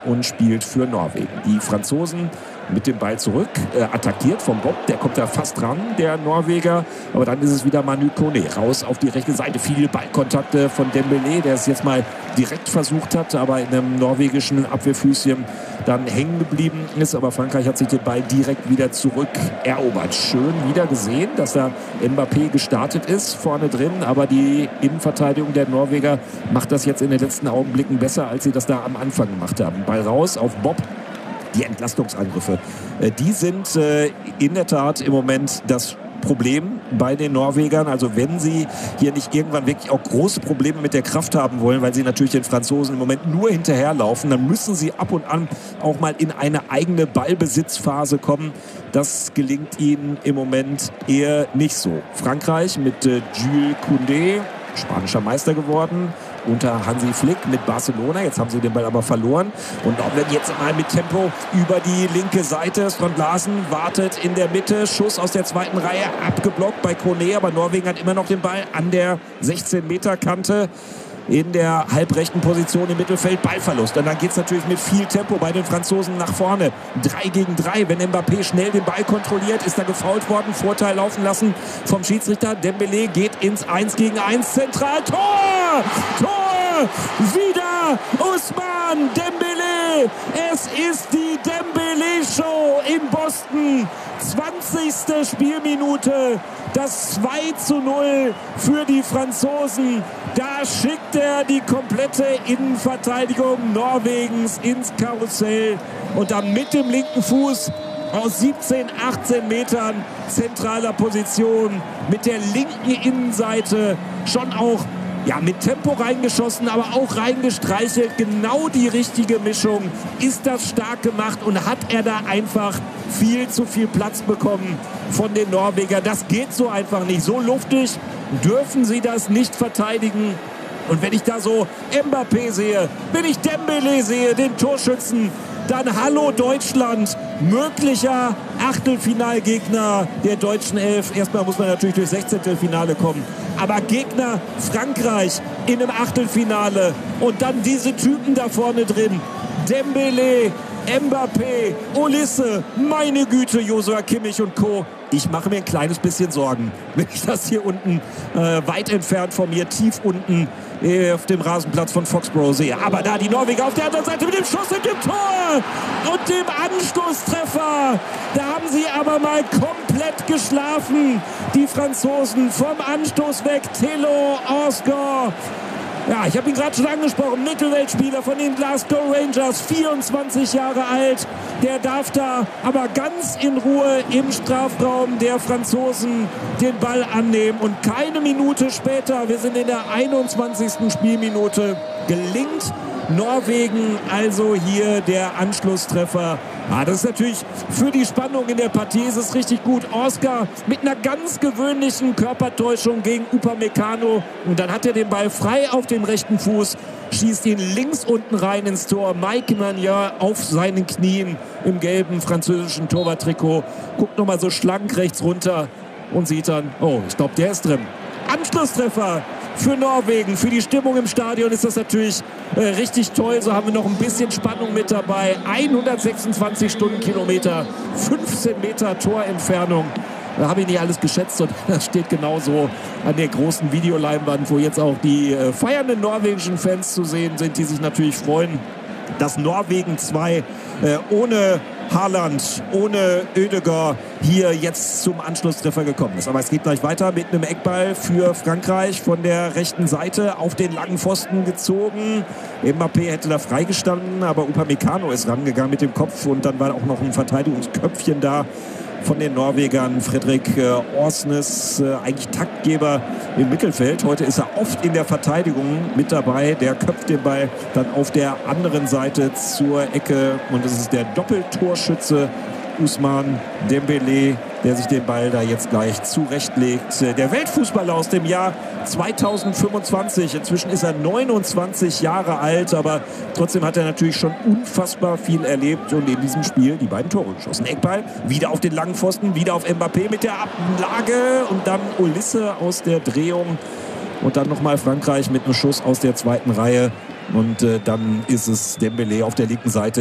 und spielt für Norwegen. Die Franzosen mit dem Ball zurück, attackiert vom Bob, der kommt da fast dran, der Norweger, aber dann ist es wieder Manu Kone, raus auf die rechte Seite, viele Ballkontakte von Dembélé, der es jetzt mal direkt versucht hat, aber in einem norwegischen Abwehrfüßchen dann hängen geblieben ist, aber Frankreich hat sich den Ball direkt wieder zurück erobert. Schön wieder gesehen, dass da Mbappé gestartet ist, vorne drin, aber die Innenverteidigung der Norweger macht das jetzt in den letzten Augenblicken besser, als sie das da am Anfang gemacht haben. Ball raus auf Bob. Die Entlastungsangriffe, die sind in der Tat im Moment das Problem bei den Norwegern. Also wenn sie hier nicht irgendwann wirklich auch große Probleme mit der Kraft haben wollen, weil sie natürlich den Franzosen im Moment nur hinterherlaufen, dann müssen sie ab und an auch mal in eine eigene Ballbesitzphase kommen. Das gelingt ihnen im Moment eher nicht so. Frankreich mit Jules Koundé, spanischer Meister geworden, unter Hansi Flick mit Barcelona. Jetzt haben sie den Ball aber verloren. Und Norwegen jetzt mal mit Tempo über die linke Seite. Strand Larsen wartet in der Mitte. Schuss aus der zweiten Reihe, abgeblockt bei Kone. Aber Norwegen hat immer noch den Ball an der 16-Meter-Kante. In der halbrechten Position im Mittelfeld, Ballverlust. Und dann geht es natürlich mit viel Tempo bei den Franzosen nach vorne. 3 gegen 3. Wenn Mbappé schnell den Ball kontrolliert, ist er gefoult worden. Vorteil laufen lassen vom Schiedsrichter. Dembélé geht ins 1 gegen 1 zentral. Tor! Tor! Wieder Ousmane Dembélé. Es ist die Dembélé-Show in Boston. 20. Spielminute. Das 2:0 für die Franzosen. Da schickt er die komplette Innenverteidigung Norwegens ins Karussell. Und dann mit dem linken Fuß aus 17, 18 Metern zentraler Position mit der linken Innenseite schon auch mit Tempo reingeschossen, aber auch reingestreichelt. Genau die richtige Mischung. Ist das stark gemacht und hat er da einfach viel zu viel Platz bekommen von den Norwegern. Das geht so einfach nicht. So luftig dürfen sie das nicht verteidigen. Und wenn ich da so Mbappé sehe, wenn ich Dembélé sehe, den Torschützen, dann hallo Deutschland, möglicher Achtelfinalgegner der deutschen Elf. Erstmal muss man natürlich durch 16. Finale kommen. Aber Gegner Frankreich in einem Achtelfinale und dann diese Typen da vorne drin. Dembélé, Mbappé, Olise, meine Güte, Joshua Kimmich und Co. Ich mache mir ein kleines bisschen Sorgen, wenn ich das hier unten, weit entfernt von mir, tief unten auf dem Rasenplatz von Foxborough sehe. Aber da die Norweger auf der anderen Seite mit dem Schuss und dem Tor und dem Anstoßtreffer. Da haben sie aber mal komplett geschlafen, die Franzosen. Vom Anstoß weg, Thilo Osgård. Ja, ich habe ihn gerade schon angesprochen, Mittelweltspieler von den Glasgow Rangers, 24 Jahre alt. Der darf da aber ganz in Ruhe im Strafraum der Franzosen den Ball annehmen. Und keine Minute später, wir sind in der 21. Spielminute, gelingt Norwegen also hier der Anschlusstreffer. Das ist natürlich für die Spannung in der Partie ist es richtig gut. Oscar mit einer ganz gewöhnlichen Körpertäuschung gegen Upamecano. Und dann hat er den Ball frei auf dem rechten Fuß, schießt ihn links unten rein ins Tor. Mike Maignan auf seinen Knien im gelben französischen Torwarttrikot. Guckt nochmal so schlank rechts runter und sieht dann, oh, ich glaube, der ist drin. Anschlusstreffer für Norwegen. Für die Stimmung im Stadion ist das natürlich richtig toll. So haben wir noch ein bisschen Spannung mit dabei. 126 Stundenkilometer, 15 Meter Torentfernung. Da habe ich nicht alles geschätzt und das steht genauso an der großen Videoleinwand, wo jetzt auch die feiernden norwegischen Fans zu sehen sind, die sich natürlich freuen, dass Norwegen 2 ohne Haaland, ohne Ødegaard hier jetzt zum Anschlusstreffer gekommen ist. Aber es geht gleich weiter mit einem Eckball für Frankreich von der rechten Seite auf den langen Pfosten gezogen. Mbappé hätte da freigestanden, aber Upamecano ist rangegangen mit dem Kopf und dann war auch noch ein Verteidigungsköpfchen da von den Norwegern. Frederik Orsnes, eigentlich Taktgeber im Mittelfeld. Heute ist er oft in der Verteidigung mit dabei. Der köpft den Ball dann auf der anderen Seite zur Ecke. Und es ist der Doppeltorschütze Ousmane Dembélé, der sich den Ball da jetzt gleich zurechtlegt. Der Weltfußballer aus dem Jahr 2025. Inzwischen ist er 29 Jahre alt, aber trotzdem hat er natürlich schon unfassbar viel erlebt und in diesem Spiel die beiden Tore geschossen. Eckball, wieder auf den langen Pfosten, wieder auf Mbappé mit der Ablage und dann Olise aus der Drehung. Und dann nochmal Frankreich mit einem Schuss aus der zweiten Reihe. Und dann ist es Dembélé auf der linken Seite,